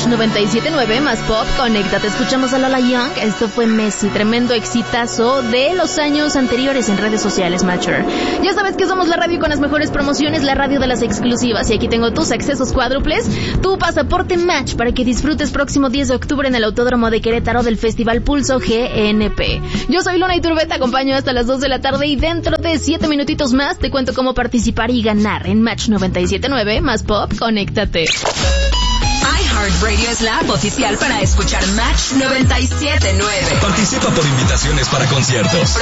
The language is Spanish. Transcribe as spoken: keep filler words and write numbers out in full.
Match noventa y siete punto nueve más Pop, conéctate. Escuchamos a Lola Young. Esto fue Messi, tremendo exitazo de los años anteriores en redes sociales, Matcher. Ya sabes que somos la radio con las mejores promociones, la radio de las exclusivas. Y aquí tengo tus accesos cuádruples, tu pasaporte Match para que disfrutes próximo diez de octubre en el Autódromo de Querétaro del Festival Pulso G N P. Yo soy Luna Iturbe, te acompaño hasta las dos de la tarde y dentro de siete minutitos más te cuento cómo participar y ganar en Match noventa y siete punto nueve más Pop, conéctate. iHeartRadio es la app oficial para escuchar Match noventa y siete punto nueve. Participa por invitaciones para conciertos,